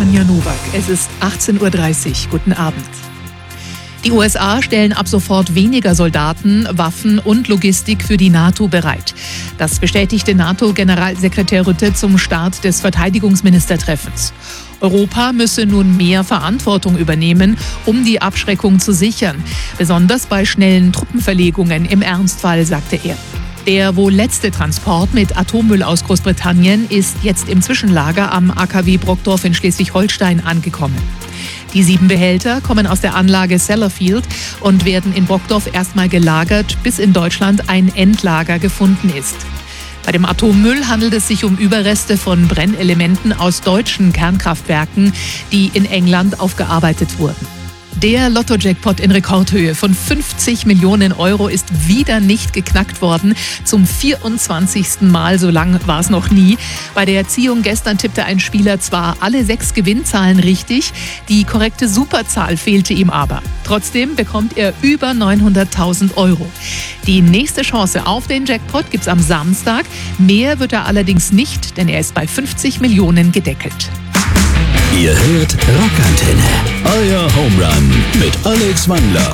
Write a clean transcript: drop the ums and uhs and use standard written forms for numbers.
Anja Nowak. Es ist 18.30 Uhr. Guten Abend. Die USA stellen ab sofort weniger Soldaten, Waffen und Logistik für die NATO bereit. Das bestätigte NATO-Generalsekretär Rutte zum Start des Verteidigungsministertreffens. Europa müsse nun mehr Verantwortung übernehmen, um die Abschreckung zu sichern. Besonders bei schnellen Truppenverlegungen im Ernstfall, sagte er. Der wohl letzte Transport mit Atommüll aus Großbritannien ist jetzt im Zwischenlager am AKW Brockdorf in Schleswig-Holstein angekommen. Die 7 Behälter kommen aus der Anlage Sellafield und werden in Brockdorf erstmal gelagert, bis in Deutschland ein Endlager gefunden ist. Bei dem Atommüll handelt es sich um Überreste von Brennelementen aus deutschen Kernkraftwerken, die in England aufgearbeitet wurden. Der Lotto-Jackpot in Rekordhöhe von 50 Millionen Euro ist wieder nicht geknackt worden. Zum 24. Mal, so lang war es noch nie. Bei der Ziehung gestern tippte ein Spieler zwar alle 6 Gewinnzahlen richtig, die korrekte Superzahl fehlte ihm aber. Trotzdem bekommt er über 900.000 Euro. Die nächste Chance auf den Jackpot gibt's am Samstag. Mehr wird er allerdings nicht, denn er ist bei 50 Millionen gedeckelt. Ihr hört Rockantenne, euer Home Run mit Alex Wandler.